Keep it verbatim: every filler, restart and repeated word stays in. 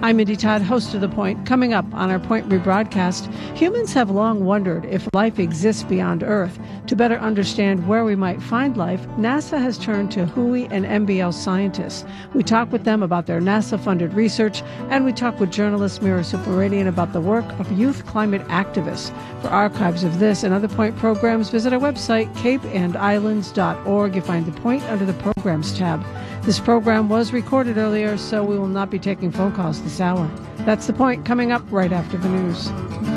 I'm Mindy Todd, host of The Point. Coming up on our Point rebroadcast, humans have long wondered if life exists beyond Earth. To better understand where we might find life, NASA has turned to W H O I and M B L scientists. We talk with them about their NASA-funded research, and we talk with journalist Mira Suparadian about the work of youth climate activists. For archives of this and other Point programs, visit our website, cape and islands dot org. You find The Point under the Programs tab. This program was recorded earlier, so we will not be taking phone calls this hour. That's The Point, coming up right after the news.